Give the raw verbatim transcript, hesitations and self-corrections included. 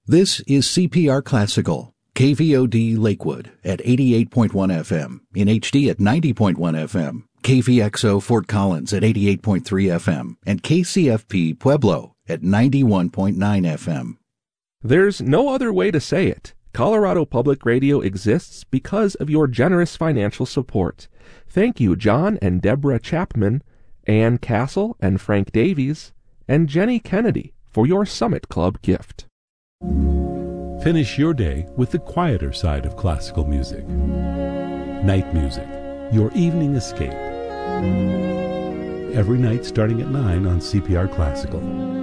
This is C P R Classical, K V O D Lakewood at eighty-eight point one F M, in H D at ninety point one F M, K V X O Fort Collins at eighty-eight point three F M, and K C F P Pueblo at ninety-one point nine F M. There's no other way to say it. Colorado Public Radio exists because of your generous financial support. Thank you, John and Deborah Chapman, Ann Castle and Frank Davies, and Jenny Kennedy for your Summit Club gift. Finish your day with the quieter side of classical music. Night music, your evening escape. Every night starting at nine on C P R Classical.